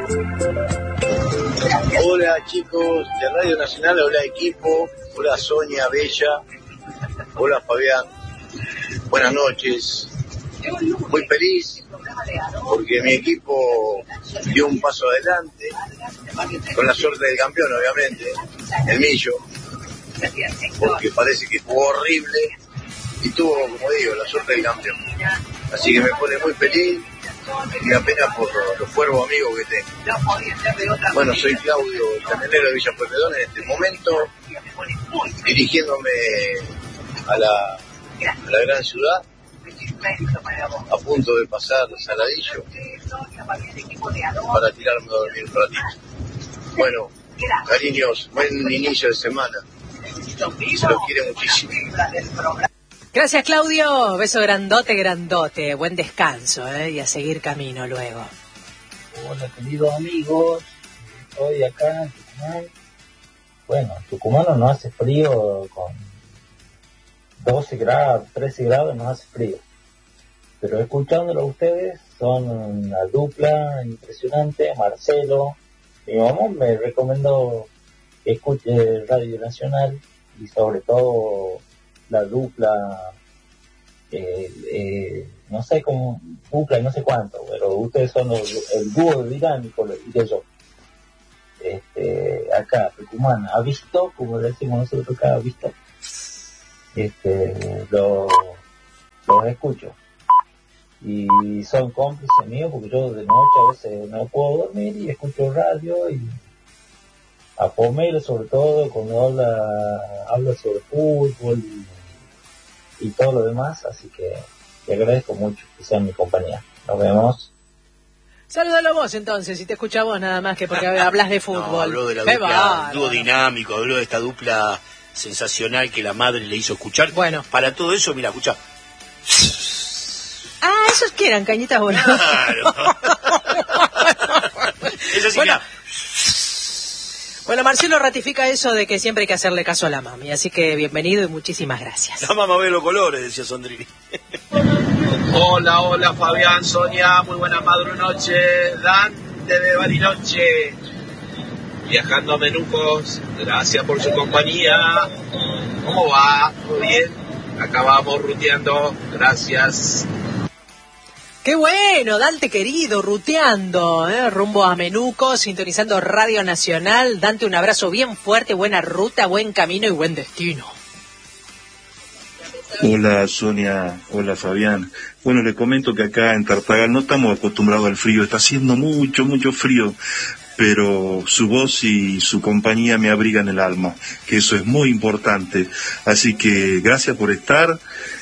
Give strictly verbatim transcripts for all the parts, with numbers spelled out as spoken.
Hola chicos de Radio Nacional, hola equipo, hola Sonia Bella, hola Fabián, buenas noches. Muy feliz porque mi equipo dio un paso adelante, con la suerte del campeón obviamente, el Millo, porque parece que jugó horrible y tuvo, como digo, la suerte del campeón. Así que me pone muy feliz y me apena por los cuervos amigos que tengo. Bueno, soy Claudio, camionero de Villa Pueyrredón en este momento, dirigiéndome a la, a la gran ciudad, a punto de pasar Saladillo para tirarme a dormir un ratito. Bueno, cariños, buen inicio de semana, se los quiere muchísimo. Gracias, Claudio. Beso grandote, grandote. Buen descanso, ¿eh? Y a seguir camino luego. Hola, queridos amigos. Estoy acá en Tucumán. Bueno, en Tucumán no hace frío con doce grados, trece grados, no hace frío. Pero escuchándolo a ustedes, son una dupla impresionante. Marcelo, mi mamá me recomendó que escuche Radio Nacional y sobre todo la dupla, eh, eh, no sé cómo, dupla y no sé cuánto, pero ustedes son los, el dúo dinámico, lo diré yo. Este, acá, Tucumán, ha visto, como le decimos nosotros acá, ha visto, este, los lo escucho. Y son cómplices míos porque yo de noche a veces no puedo dormir y escucho radio y a Pomelo sobre todo cuando habla, habla sobre fútbol y y todo lo demás, así que te agradezco mucho que sean mi compañía. Nos vemos. Salúdalo vos entonces, si te escuchamos nada más que porque hablas de fútbol. No, habló de la dupla, dúo dinámico, habló de esta dupla sensacional que la madre le hizo escuchar. Bueno. Para todo eso, mira, escucha. Ah, esos que eran cañitas voladoras. Claro. Eso sí, bueno. mira. Bueno, Marcelo ratifica eso de que siempre hay que hacerle caso a la mami, así que bienvenido y muchísimas gracias. La mamá ve los colores, decía Sondrini. Hola, hola Fabián, Sonia, muy buena madrunoche, Dan desde Bariloche, viajando a Menucos, gracias por su compañía. ¿Cómo va? ¿Todo bien? Acá vamos ruteando, gracias. ¡Qué bueno! Dante querido, ruteando, ¿eh? Rumbo a Menuco, sintonizando Radio Nacional. Dante, un abrazo bien fuerte, buena ruta, buen camino y buen destino. Hola Sonia, hola Fabián. Bueno, les comento que acá en Tartagal no estamos acostumbrados al frío, está haciendo mucho, mucho frío, pero su voz y su compañía me abrigan el alma, que eso es muy importante. Así que gracias por estar.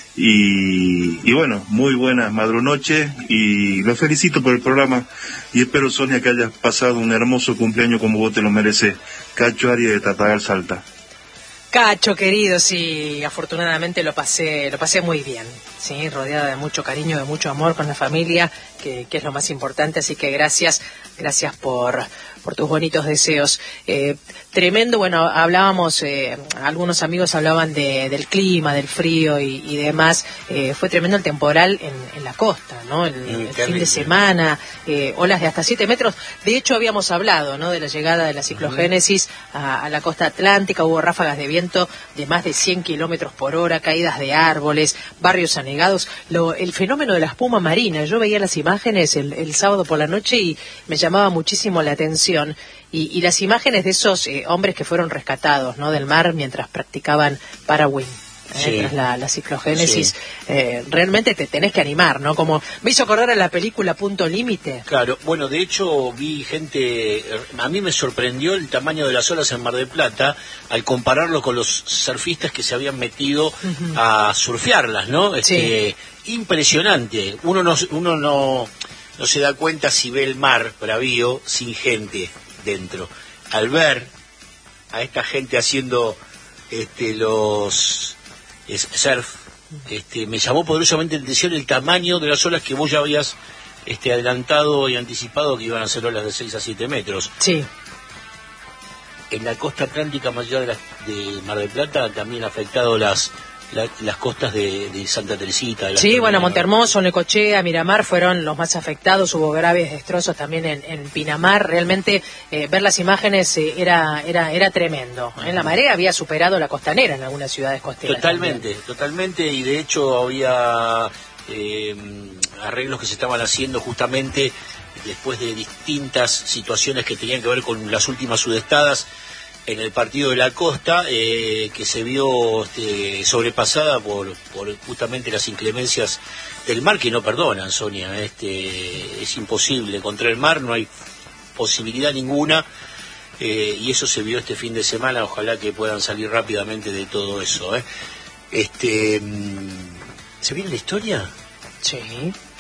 Y, y bueno, muy buenas madrunoches y los felicito por el programa y espero, Sonia, que hayas pasado un hermoso cumpleaños como vos te lo mereces. Cacho Arias de Tartagal, Salta. Cacho querido, sí, afortunadamente lo pasé, lo pasé muy bien, sí, rodeada de mucho cariño, de mucho amor con la familia, que, que es lo más importante, así que gracias, gracias por, por tus bonitos deseos. Eh, tremendo, bueno, hablábamos, eh, algunos amigos hablaban de, del clima, del frío y, y demás, eh, fue tremendo el temporal en, en la costa, ¿no? El, el fin de semana, eh, olas de hasta siete metros, de hecho habíamos hablado, ¿no? De la llegada de la ciclogénesis a, a la costa atlántica, hubo ráfagas de viento de más de cien kilómetros por hora, caídas de árboles, barrios anegados, lo, el fenómeno de la espuma marina. Yo veía las imágenes el, el sábado por la noche y me llamaba muchísimo la atención. Y, y las imágenes de esos eh, hombres que fueron rescatados, ¿no? Del mar mientras practicaban parawin. Sí. Eh, tras la, la ciclogénesis, sí. eh, realmente te tenés que animar, ¿no? Como me hizo acordar a la película Punto Límite. Claro, bueno, de hecho vi gente, a mí me sorprendió el tamaño de las olas en Mar del Plata al compararlo con los surfistas que se habían metido uh-huh. a surfearlas, ¿no? Este, sí. Impresionante, uno no, uno no, no se da cuenta si ve el mar bravío sin gente dentro. Al ver a esta gente haciendo este, los... es surf, este, me llamó poderosamente la atención el tamaño de las olas que vos ya habías este, adelantado y anticipado que iban a ser olas de seis a siete metros. Sí. En la costa atlántica más allá de, la, de Mar del Plata también ha afectado las la, las costas de, de Santa Teresita. De sí, bueno, Montehermoso, Necochea, Miramar fueron los más afectados, hubo graves destrozos también en, en Pinamar, realmente eh, ver las imágenes eh, era era era tremendo. En la marea había superado la costanera en algunas ciudades costeras. Totalmente, también. totalmente, y de hecho había eh, arreglos que se estaban haciendo justamente después de distintas situaciones que tenían que ver con las últimas sudestadas en el partido de la costa, eh, que se vio este, sobrepasada por, por justamente las inclemencias del mar, que no perdonan, Sonia. Este, es imposible, contra el mar no hay posibilidad ninguna, eh, y eso se vio este fin de semana. Ojalá que puedan salir rápidamente de todo eso. ¿eh? Este, ¿se viene la historia? Sí.